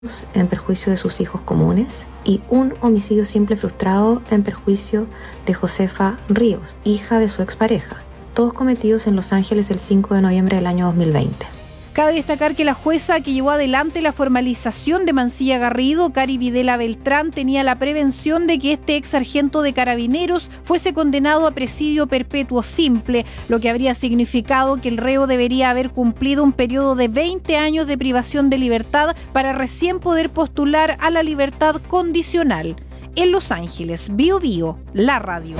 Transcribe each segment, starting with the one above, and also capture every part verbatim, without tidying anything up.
en perjuicio de sus hijos comunes y un homicidio simple frustrado en perjuicio de Josefa Ríos, hija de su expareja, todos cometidos en Los Ángeles el cinco de noviembre del año dos mil veinte. Cabe destacar que la jueza que llevó adelante la formalización de Mancilla Garrido, Cari Videla Beltrán, tenía la prevención de que este ex sargento de Carabineros fuese condenado a presidio perpetuo simple, lo que habría significado que el reo debería haber cumplido un periodo de veinte años de privación de libertad para recién poder postular a la libertad condicional. En Los Ángeles, Bio Bio, la radio.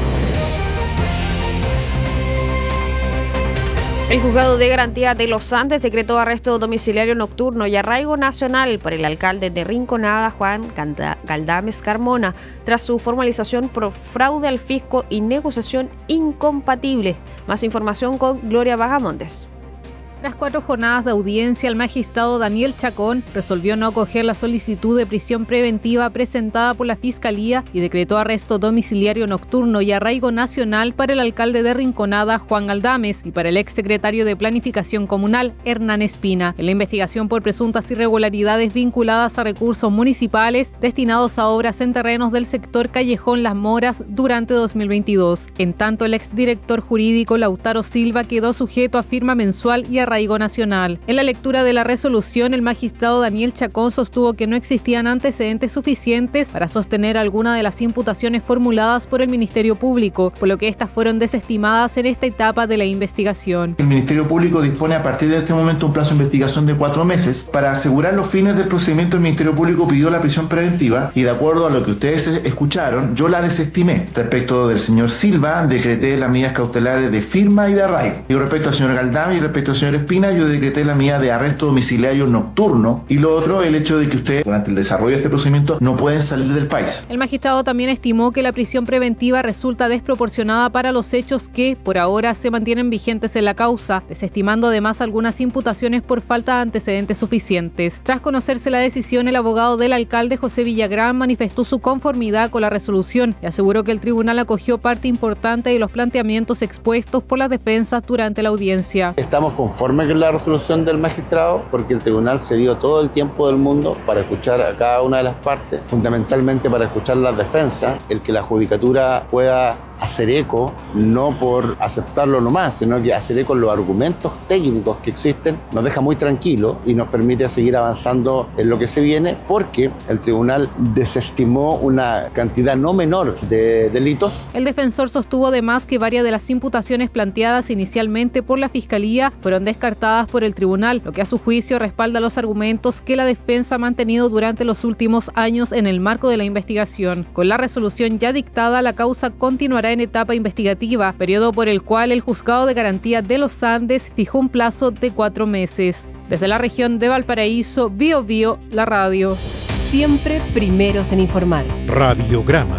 El Juzgado de Garantía de Los Andes decretó arresto domiciliario nocturno y arraigo nacional por el alcalde de Rinconada, Juan Galdames Carmona, tras su formalización por fraude al fisco y negociación incompatible. Más información con Gloria Bahamontes. Tras cuatro jornadas de audiencia, el magistrado Daniel Chacón resolvió no acoger la solicitud de prisión preventiva presentada por la Fiscalía y decretó arresto domiciliario nocturno y arraigo nacional para el alcalde de Rinconada, Juan Galdames, y para el exsecretario de Planificación Comunal, Hernán Espina, en la investigación por presuntas irregularidades vinculadas a recursos municipales destinados a obras en terrenos del sector Callejón Las Moras durante dos mil veintidós. En tanto, el exdirector jurídico Lautaro Silva quedó sujeto a firma mensual y arraigo arraigo nacional. En la lectura de la resolución, el magistrado Daniel Chacón sostuvo que no existían antecedentes suficientes para sostener alguna de las imputaciones formuladas por el Ministerio Público, por lo que estas fueron desestimadas en esta etapa de la investigación. El Ministerio Público dispone a partir de este momento un plazo de investigación de cuatro meses. Para asegurar los fines del procedimiento, el Ministerio Público pidió la prisión preventiva y, de acuerdo a lo que ustedes escucharon, yo la desestimé. Respecto del señor Silva, decreté las medidas cautelares de firma y de arraigo. Y respecto al señor Galdames y respecto al señor Espina, yo decreté la medida de arresto domiciliario nocturno, y lo otro, el hecho de que ustedes durante el desarrollo de este procedimiento no pueden salir del país. El magistrado también estimó que la prisión preventiva resulta desproporcionada para los hechos que, por ahora, se mantienen vigentes en la causa, desestimando además algunas imputaciones por falta de antecedentes suficientes. Tras conocerse la decisión, el abogado del alcalde, José Villagrán, manifestó su conformidad con la resolución y aseguró que el tribunal acogió parte importante de los planteamientos expuestos por las defensas durante la audiencia. Estamos conformes con la resolución del magistrado porque el tribunal se dio todo el tiempo del mundo para escuchar a cada una de las partes, fundamentalmente para escuchar las defensas, el que la judicatura pueda hacer eco, no por aceptarlo nomás, sino que hacer eco en los argumentos técnicos que existen, nos deja muy tranquilos y nos permite seguir avanzando en lo que se viene, porque el tribunal desestimó una cantidad no menor de delitos. El defensor sostuvo además que varias de las imputaciones planteadas inicialmente por la Fiscalía fueron descartadas por el tribunal, lo que a su juicio respalda los argumentos que la defensa ha mantenido durante los últimos años en el marco de la investigación. Con la resolución ya dictada, la causa continuará en etapa investigativa, periodo por el cual el Juzgado de Garantía de Los Andes fijó un plazo de cuatro meses. Desde la región de Valparaíso, Bio Bio, la radio. Siempre primeros en informar. Radiograma.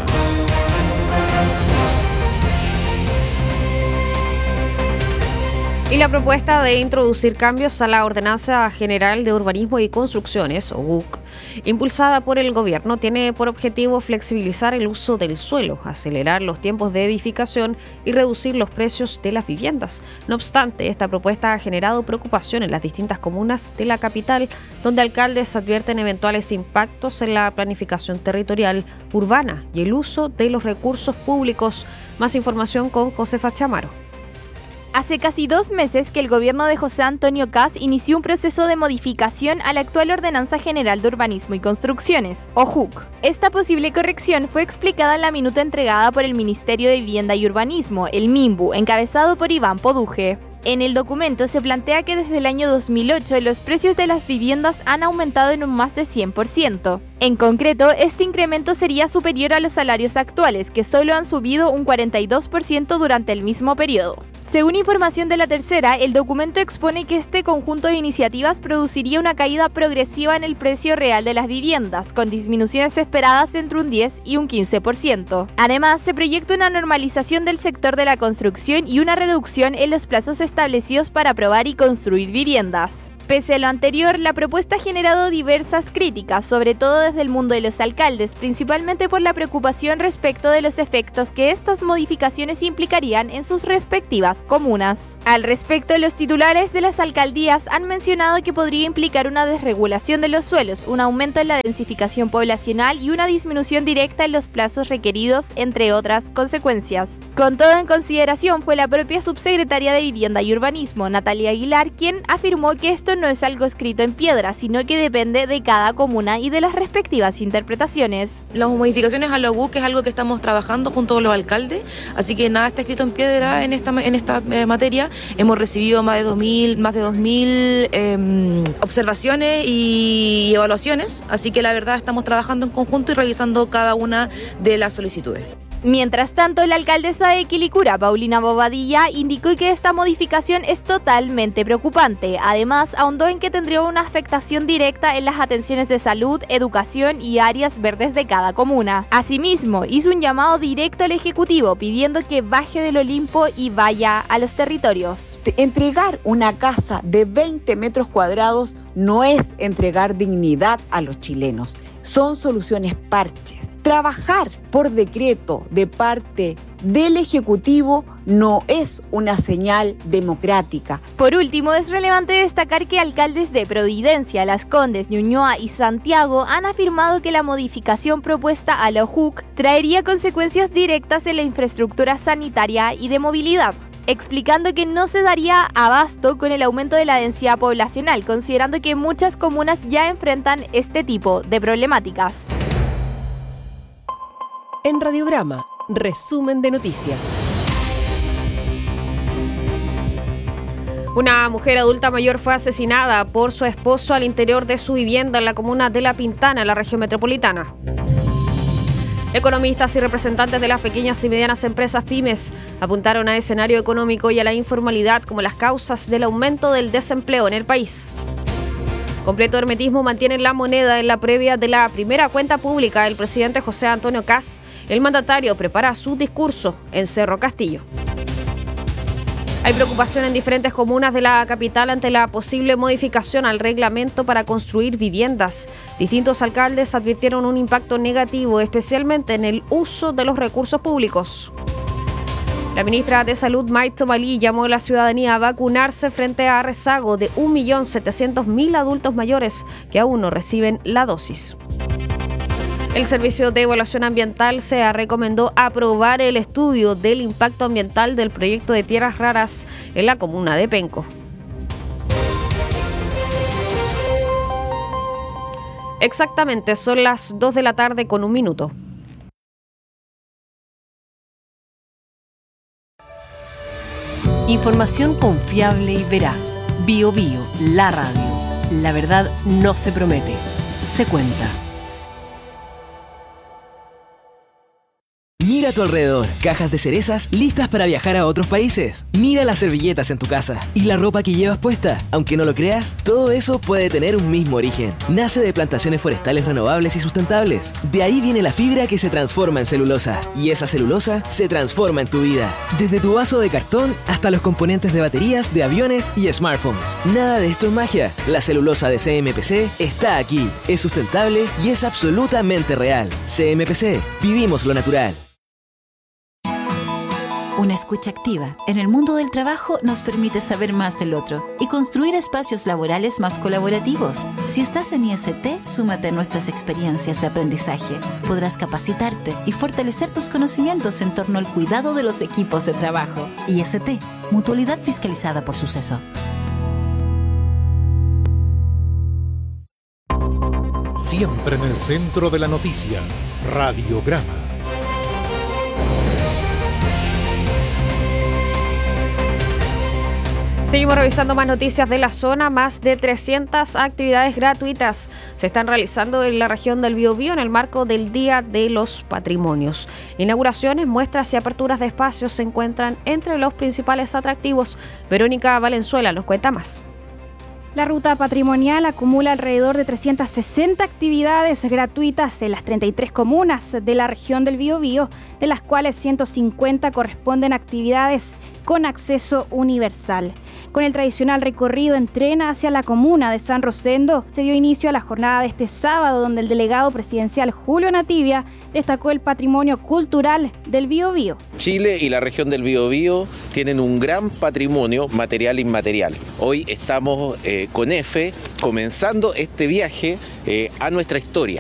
Y la propuesta de introducir cambios a la Ordenanza General de Urbanismo y Construcciones, o U C, impulsada por el gobierno, tiene por objetivo flexibilizar el uso del suelo, acelerar los tiempos de edificación y reducir los precios de las viviendas. No obstante, esta propuesta ha generado preocupación en las distintas comunas de la capital, donde alcaldes advierten eventuales impactos en la planificación territorial urbana y el uso de los recursos públicos. Más información con Josefa Chamaro. Hace casi dos meses que el gobierno de José Antonio Kast inició un proceso de modificación a la actual Ordenanza General de Urbanismo y Construcciones, o J U C. Esta posible corrección fue explicada en la minuta entregada por el Ministerio de Vivienda y Urbanismo, el MIMBU, encabezado por Iván Poduje. En el documento se plantea que desde el año dos mil ocho los precios de las viviendas han aumentado en un más de cien por ciento. En concreto, este incremento sería superior a los salarios actuales, que solo han subido un cuarenta y dos por ciento durante el mismo periodo. Según información de La Tercera, el documento expone que este conjunto de iniciativas produciría una caída progresiva en el precio real de las viviendas, con disminuciones esperadas entre un diez y un quince por ciento. Además, se proyecta una normalización del sector de la construcción y una reducción en los plazos establecidos para aprobar y construir viviendas. Pese a lo anterior, la propuesta ha generado diversas críticas, sobre todo desde el mundo de los alcaldes, principalmente por la preocupación respecto de los efectos que estas modificaciones implicarían en sus respectivas comunas. Al respecto, los titulares de las alcaldías han mencionado que podría implicar una desregulación de los suelos, un aumento en la densificación poblacional y una disminución directa en los plazos requeridos, entre otras consecuencias. Con todo en consideración, fue la propia subsecretaria de Vivienda y Urbanismo, Natalia Aguilar, quien afirmó que esto no es algo escrito en piedra, sino que depende de cada comuna y de las respectivas interpretaciones. Las modificaciones a la U C es algo que estamos trabajando junto con los alcaldes, así que nada está escrito en piedra en esta, en esta eh, materia. Hemos recibido más de dos mil, más de dos mil eh, observaciones y evaluaciones, así que la verdad estamos trabajando en conjunto y revisando cada una de las solicitudes. Mientras tanto, la alcaldesa de Quilicura, Paulina Bobadilla, indicó que esta modificación es totalmente preocupante. Además, ahondó en que tendría una afectación directa en las atenciones de salud, educación y áreas verdes de cada comuna. Asimismo, hizo un llamado directo al Ejecutivo pidiendo que baje del Olimpo y vaya a los territorios. Entregar una casa de veinte metros cuadrados no es entregar dignidad a los chilenos, son soluciones parches. Trabajar por decreto de parte del Ejecutivo no es una señal democrática. Por último, es relevante destacar que alcaldes de Providencia, Las Condes, Ñuñoa y Santiago han afirmado que la modificación propuesta a la O J U C traería consecuencias directas en la infraestructura sanitaria y de movilidad, explicando que no se daría abasto con el aumento de la densidad poblacional, considerando que muchas comunas ya enfrentan este tipo de problemáticas. En Radiograma, resumen de noticias. Una mujer adulta mayor fue asesinada por su esposo al interior de su vivienda en la comuna de La Pintana, en la región metropolitana. Economistas y representantes de las pequeñas y medianas empresas pymes apuntaron al escenario económico y a la informalidad como las causas del aumento del desempleo en el país. Completo hermetismo mantiene la moneda en la previa de la primera cuenta pública del presidente José Antonio Kast. El mandatario prepara su discurso en Cerro Castillo. Hay preocupación en diferentes comunas de la capital ante la posible modificación al reglamento para construir viviendas. Distintos alcaldes advirtieron un impacto negativo, especialmente en el uso de los recursos públicos. La ministra de Salud, Maite Tomalí, llamó a la ciudadanía a vacunarse frente a rezago de un millón setecientos mil adultos mayores que aún no reciben la dosis. El Servicio de Evaluación Ambiental S E A recomendó aprobar el estudio del impacto ambiental del proyecto de tierras raras en la comuna de Penco. Exactamente, son las dos de la tarde con un minuto. Información confiable y veraz. Bio Bio, la radio. La verdad no se promete, se cuenta. Mira a tu alrededor, cajas de cerezas listas para viajar a otros países. Mira las servilletas en tu casa y la ropa que llevas puesta. Aunque no lo creas, todo eso puede tener un mismo origen. Nace de plantaciones forestales renovables y sustentables. De ahí viene la fibra que se transforma en celulosa. Y esa celulosa se transforma en tu vida. Desde tu vaso de cartón hasta los componentes de baterías, de aviones y smartphones. Nada de esto es magia. La celulosa de C M P C está aquí. Es sustentable y es absolutamente real. C M P C. Vivimos lo natural. Una escucha activa en el mundo del trabajo nos permite saber más del otro y construir espacios laborales más colaborativos. Si estás en I S T, súmate a nuestras experiencias de aprendizaje. Podrás capacitarte y fortalecer tus conocimientos en torno al cuidado de los equipos de trabajo. I S T, mutualidad fiscalizada por Suceso. Siempre en el centro de la noticia, Radiograma. Seguimos revisando más noticias de la zona. Más de trescientas actividades gratuitas se están realizando en la región del Biobío en el marco del Día de los Patrimonios. Inauguraciones, muestras y aperturas de espacios se encuentran entre los principales atractivos. Verónica Valenzuela nos cuenta más. La ruta patrimonial acumula alrededor de trescientas sesenta actividades gratuitas en las treinta y tres comunas de la región del Biobío, de las cuales ciento cincuenta corresponden a actividades con acceso universal. Con el tradicional recorrido en tren hacia la comuna de San Rosendo, se dio inicio a la jornada de este sábado, donde el delegado presidencial Julio Nativia destacó el patrimonio cultural del Biobío. Chile y la región del Biobío tienen un gran patrimonio material e inmaterial. Hoy estamos eh, con F comenzando este viaje eh, a nuestra historia.